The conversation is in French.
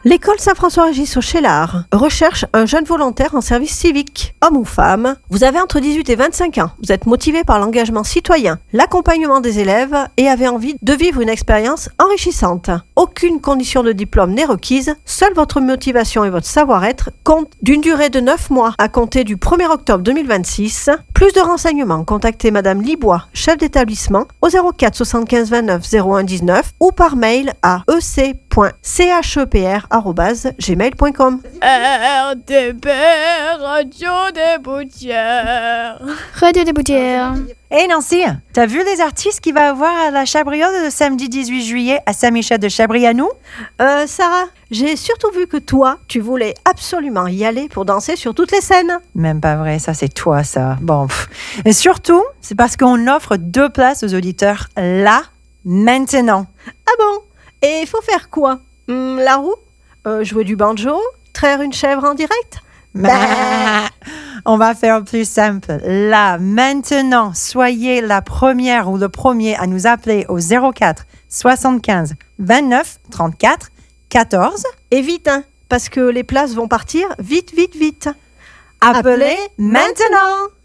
L'école Saint-François-Régis au Cheylard recherche un jeune volontaire en service civique. Homme ou femme, vous avez entre 18 et 25 ans. Vous êtes motivé par l'engagement citoyen, l'accompagnement des élèves et avez envie de vivre une expérience enrichissante. Aucune condition de diplôme n'est requise. Seule votre motivation et votre savoir-être comptent d'une durée de 9 mois à compter du 1er octobre 2026. Plus de renseignements, contactez Madame Libois, chef d'établissement, au 04 75 29 01 19 ou par mail à ec.chepr@gmail.com. RTP, Radio des Boutières. Radio des Boutières. Hey Nancy, t'as vu les artistes qu'il va y avoir à la Chabriolle le samedi 18 juillet à Saint-Michel de Chabrianou? Sarah, j'ai surtout vu que toi, tu voulais absolument y aller pour danser sur toutes les scènes. Même pas vrai, ça c'est toi ça. Bon, et surtout, c'est parce qu'on offre 2 places aux auditeurs là, maintenant. Ah bon? Et il faut faire quoi? La roue? Jouer du banjo? Traire une chèvre en direct? On va faire plus simple. Là, maintenant, soyez la première ou le premier à nous appeler au 04 75 29 34 14. Et vite, hein, parce que les places vont partir vite. Appelez maintenant.